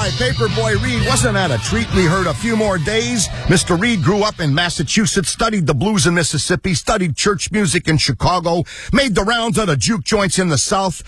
Paperboy Reed, wasn't that a treat? We heard A Few More Days. Mr. Reed grew up in Massachusetts, studied the blues in Mississippi, studied church music in Chicago, made the rounds of the juke joints in the South,